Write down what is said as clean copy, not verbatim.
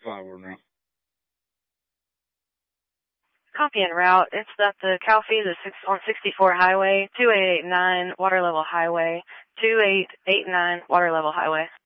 5 word route. Copy en route. It's at the CalFee on 64 Highway, 2889 Water Level Highway, 2889 Water Level Highway.